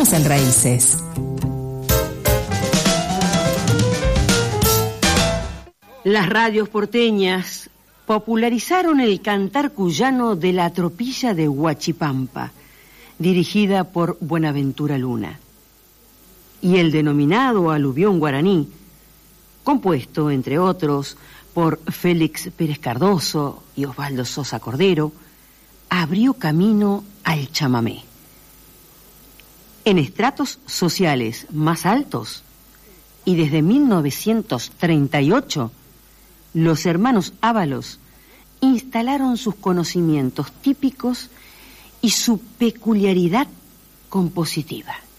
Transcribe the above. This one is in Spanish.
Estamos en Raíces. Las radios porteñas popularizaron el cantar cuyano de la tropilla de Huachipampa, dirigida por Buenaventura Luna, y el denominado aluvión guaraní, compuesto, entre otros, por Félix Pérez Cardoso y Osvaldo Sosa Cordero, abrió camino al chamamé. En estratos sociales más altos, y desde 1938, los hermanos Ábalos instalaron sus conocimientos típicos y su peculiaridad compositiva.